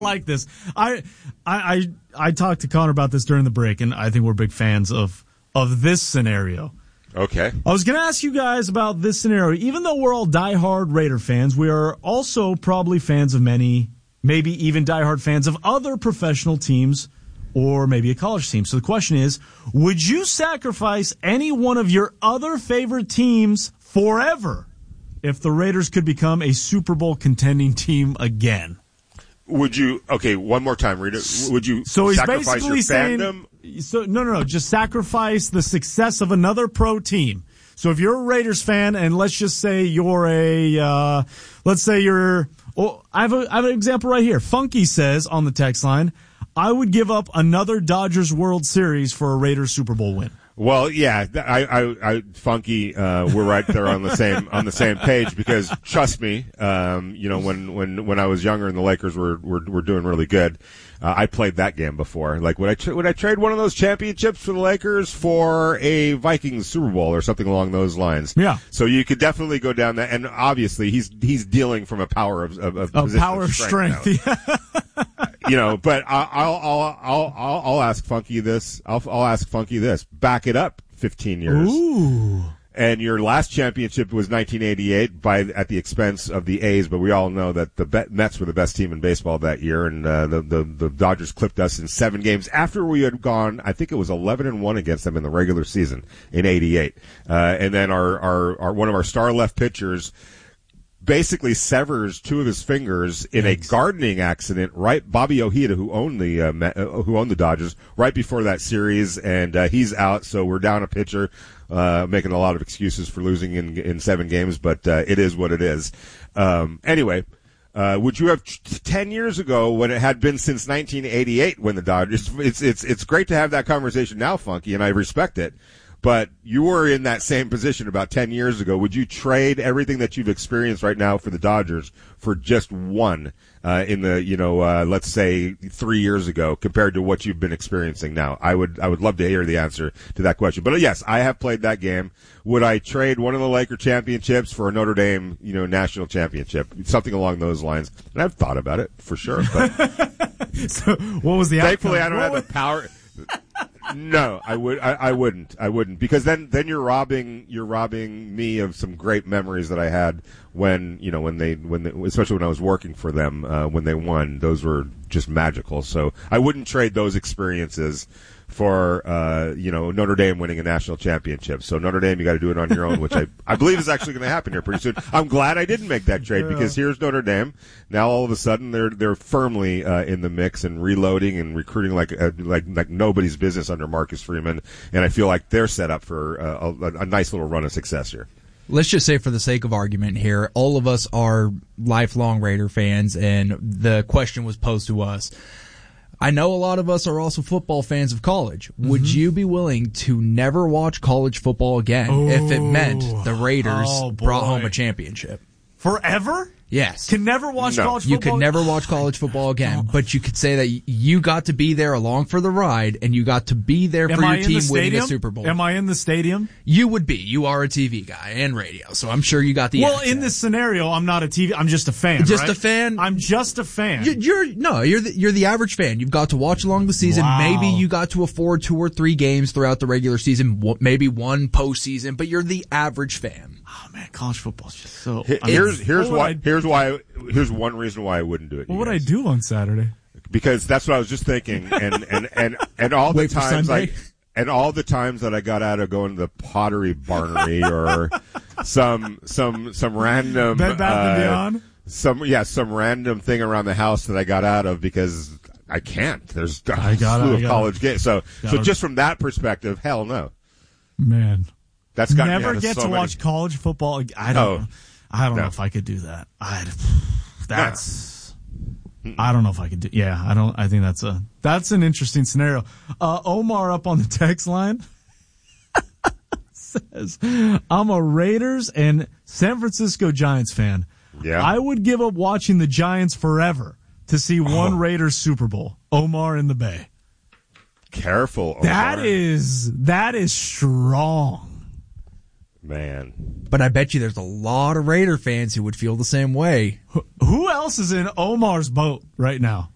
like this. I talked to Connor about this during the break, and I think we're big fans of this scenario. Okay. I was going to ask you guys about this scenario. Even though we're all diehard Raider fans, we are also probably fans of many, maybe even diehard fans of other professional teams or maybe a college team. So the question is, would you sacrifice any one of your other favorite teams forever if the Raiders could become a Super Bowl contending team again? Would you, okay, one more time, read it. Would you sacrifice your fandom? No, just sacrifice the success of another pro team. So if you're a Raiders fan, and let's just say you're I have an example right here. Funky says on the text line, I would give up another Dodgers World Series for a Raiders Super Bowl win. Well, yeah, I Funky, we're right there on the same page because trust me, when I was younger and the Lakers were doing really good, I played that game before. Like, would I trade one of those championships for the Lakers for a Vikings Super Bowl or something along those lines? Yeah. So you could definitely go down that, and obviously he's dealing from a power of power of strength. Yeah. But I'll ask Funky this. I'll ask Funky this. Back it up 15 years. Ooh. And your last championship was 1988 at the expense of the A's, but we all know that the Mets were the best team in baseball that year, and the Dodgers clipped us in 7 games after we had gone. I think it was 11-1 against them in the regular season in '88, and then our one of our star left pitchers basically severs 2 of his fingers in a gardening accident. Right, Bobby Ojeda, who owned the Dodgers, right before that series, and he's out. So we're down a pitcher. Making a lot of excuses for losing in 7 games, but it is what it is. Anyway, would you have 10 years ago when it had been since 1988 when the Dodgers? It's great to have that conversation now, Funky, and I respect it. But you were in that same position about 10 years ago. Would you trade everything that you've experienced right now for the Dodgers for just one in the, let's say 3 years ago compared to what you've been experiencing now? I would love to hear the answer to that question. But yes, I have played that game. Would I trade one of the Laker championships for a Notre Dame, national championship? Something along those lines. And I've thought about it for sure. But so what was the outcome? Thankfully, I don't have the power. No, I wouldn't, because then you're robbing me of some great memories that I had when especially when I was working for them, when they won. Those were just magical. So I wouldn't trade those experiences for Notre Dame winning a national championship. So Notre Dame, you got to do it on your own, which I believe is actually going to happen here pretty soon. I'm glad I didn't make that trade because here's Notre Dame. Now all of a sudden they're firmly in the mix and reloading and recruiting like nobody's business under Marcus Freeman, and I feel like they're set up for a nice little run of success here. Let's just say, for the sake of argument here, all of us are lifelong Raider fans, and the question was posed to us. I know a lot of us are also football fans of college. Mm-hmm. Would you be willing to never watch college football again if it meant the Raiders brought home a championship? Forever? Yes. Can never watch college football? You could never watch college football again, but you could say that you got to be there along for the ride, and you got to be there for your team winning a Super Bowl. Am I in the stadium? You would be. You are a TV guy and radio, so I'm sure you got the access. In this scenario, I'm not a TV. I'm just a fan. Just a fan? I'm just a fan. You're the average fan. You've got to watch along the season. Wow. Maybe you got to afford 2 or 3 games throughout the regular season, maybe one postseason, but you're the average fan. Oh man, college football's just so. Here's one reason why I wouldn't do it. What would I do on Saturday? Because that's what I was just thinking, and all the times that I got out of going to the Pottery Barnery or some random Bed Bath & Beyond. Some random thing around the house that I got out of because I can't. There's a slew of college games. So just from that perspective, hell no. Man, that's got never get to watch college football. I don't know if I could do that. I don't know if I could do. Yeah, I don't. I think that's an interesting scenario. Omar up on the text line says, "I'm a Raiders and San Francisco Giants fan. Yeah, I would give up watching the Giants forever to see one Raiders Super Bowl." Omar in the Bay. Careful, Omar. That is strong. Man. But I bet you there's a lot of Raider fans who would feel the same way. Who else is in Omar's boat right now?